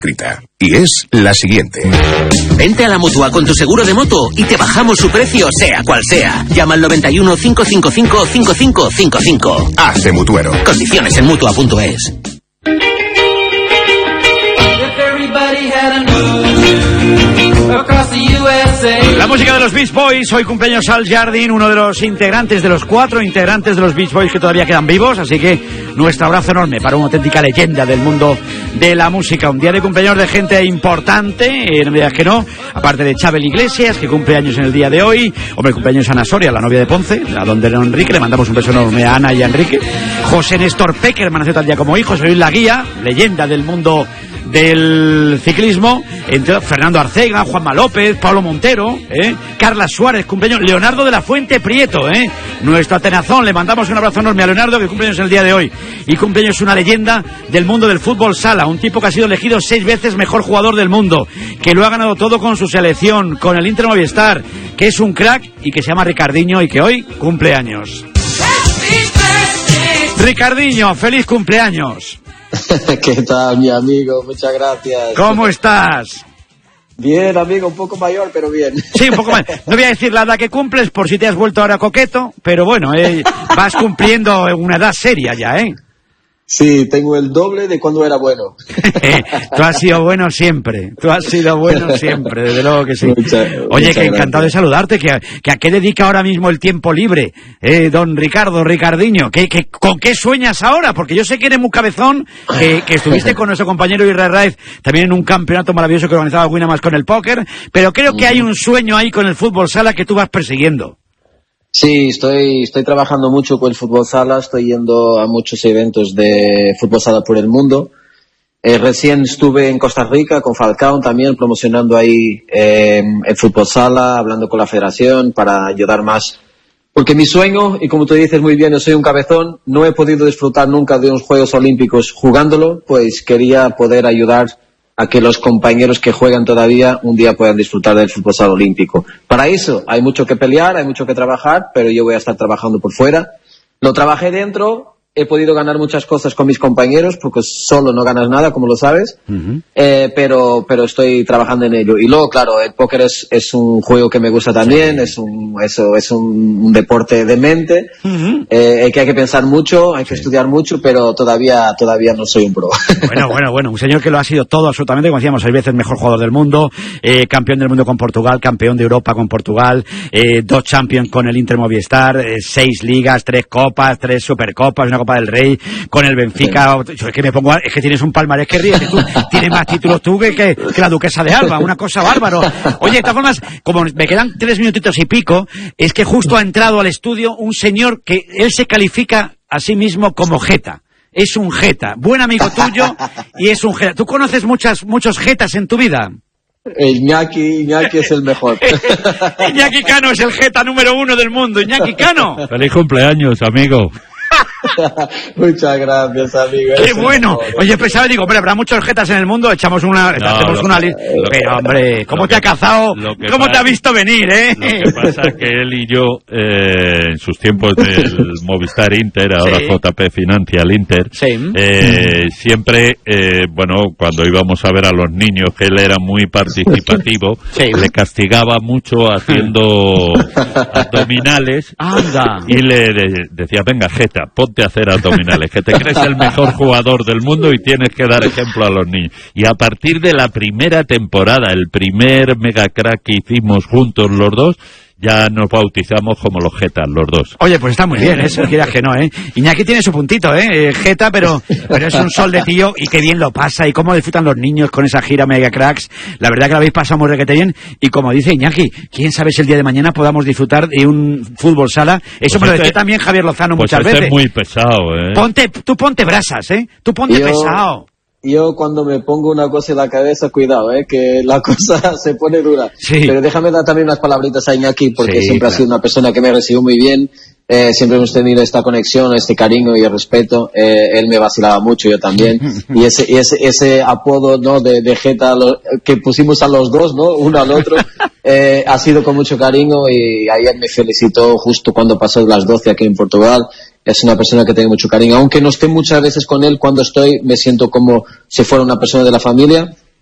Y es la siguiente. Vente a la Mutua con tu seguro de moto y te bajamos su precio sea cual sea. Llama al 91 555 5555. Hazte mutuero. Condiciones en Mutua.es. La música de los Beach Boys. Hoy cumpleaños Al Jardine, uno de los integrantes, de los 4 integrantes de los Beach Boys que todavía quedan vivos, así que nuestro abrazo enorme para una auténtica leyenda del mundo de la música. Un día de cumpleaños de gente importante, no me digas que no, aparte de Chabel Iglesias, que cumple años en el día de hoy. Hombre, cumpleaños Ana Soria, la novia de Ponce, a donde Enrique, le mandamos un beso enorme a Ana y a Enrique. José Néstor Peckerman nació tal día como hoy. José Luis Laguía, leyenda del mundo del ciclismo, entre Fernando Arcega, Juanma López, Pablo Montero, Carla Suárez, cumpleaños, Leonardo de la Fuente Prieto, nuestro Atenazón, le mandamos un abrazo enorme a Leonardo, que cumpleaños el día de hoy, y cumpleaños una leyenda del mundo del fútbol sala, un tipo que ha sido elegido 6 veces mejor jugador del mundo, que lo ha ganado todo con su selección, con el Inter Movistar, que es un crack y que se llama Ricardinho y que hoy cumple años. Ricardinho, feliz cumpleaños. ¿Qué tal, mi amigo? Muchas gracias. ¿Cómo estás? Bien, amigo, un poco mayor, pero bien. Sí, un poco mayor. No voy a decir la edad que cumples por si te has vuelto ahora coqueto, pero bueno, vas cumpliendo una edad seria ya, ¿eh? Sí, tengo el doble de cuando era bueno. Tú has sido bueno siempre, desde luego que sí. Oye, que encantado de saludarte, que a qué dedica ahora mismo el tiempo libre, don Ricardinho, ¿con qué sueñas ahora? Porque yo sé que eres muy cabezón, que estuviste con nuestro compañero Israel Raez también en un campeonato maravilloso que organizaba Winamax con el póker, pero creo que hay un sueño ahí con el fútbol sala que tú vas persiguiendo. Sí, estoy trabajando mucho con el fútbol sala, estoy yendo a muchos eventos de fútbol sala por el mundo. Recién estuve en Costa Rica con Falcao también, promocionando ahí el fútbol sala, hablando con la federación para ayudar más. Porque mi sueño, y como tú dices muy bien, yo soy un cabezón, no he podido disfrutar nunca de unos Juegos Olímpicos jugándolo, pues quería poder ayudar a que los compañeros que juegan todavía un día puedan disfrutar del fútbol sala olímpico. Para eso hay mucho que pelear, hay mucho que trabajar, pero yo voy a estar trabajando por fuera. Lo trabajé dentro, he podido ganar muchas cosas con mis compañeros, porque solo no ganas nada, como lo sabes, pero estoy trabajando en ello. Y luego, claro, el póker es un juego que me gusta también, es un deporte de mente, que hay que pensar mucho, hay que estudiar mucho, pero todavía no soy un pro. Bueno, un señor que lo ha sido todo absolutamente, como decíamos, 6 veces mejor jugador del mundo, campeón del mundo con Portugal, campeón de Europa con Portugal, 2 Champions con el Inter Movistar, 6 ligas, 3 copas, 3 supercopas, una Copa del Rey, con el Benfica. Es que tienes un palmarés que ríes, tú tienes más títulos tú que la duquesa de Alba, una cosa bárbaro. Oye, de todas formas, como me quedan 3 minutitos y pico, es que justo ha entrado al estudio un señor que él se califica a sí mismo como jeta. Es un jeta, buen amigo tuyo, y es un jeta. ¿Tú conoces muchos jetas en tu vida? Iñaki es el mejor. Iñaki Cano es el jeta número 1 del mundo. Iñaki Cano. Feliz cumpleaños, amigo. Muchas gracias, amigo. ¡Qué bueno! Oye, pensaba, digo, hombre, habrá muchos jetas en el mundo, hacemos una lista. Pero, hombre, ¿cómo te ha cazado? ¿Cómo te ha visto venir, Lo que pasa es que él y yo, en sus tiempos del Movistar Inter, ahora sí. JP Financial Inter, siempre, cuando íbamos a ver a los niños, que él era muy participativo, le castigaba mucho haciendo abdominales. ¡Anda! Y le decía, venga, jeta, ponte a hacer abdominales, que te crees el mejor jugador del mundo y tienes que dar ejemplo a los niños. Y a partir de la primera temporada, el primer mega crack que hicimos juntos los dos, ya nos bautizamos como los jetas, los dos. Oye, pues está muy bien, eso quieras que no, Iñaki tiene su puntito, jeta, pero es un sol de tío, y qué bien lo pasa, y cómo disfrutan los niños con esa gira Mega Cracks. La verdad que lo habéis pasado muy requete bien, y como dice Iñaki, quién sabe si el día de mañana podamos disfrutar de un fútbol sala. Eso pues me lo decía también Javier Lozano muchas veces. Es muy pesado, Tú ponte brasas, tú ponte pesado. Yo cuando me pongo una cosa en la cabeza, cuidado, que la cosa se pone dura. Sí. Pero déjame dar también unas palabritas a Iñaki, porque siempre ha sido una persona que me recibió muy bien. Siempre hemos tenido esta conexión, este cariño y el respeto. Él me vacilaba mucho, yo también. Y ese apodo, ¿no? de jeta que pusimos a los dos, ¿no? Uno al otro, ha sido con mucho cariño, y ayer me felicitó justo cuando pasó las 12 aquí en Portugal. Es una persona que tengo mucho cariño, aunque no esté muchas veces con él. Cuando estoy me siento como si fuera una persona de la familia,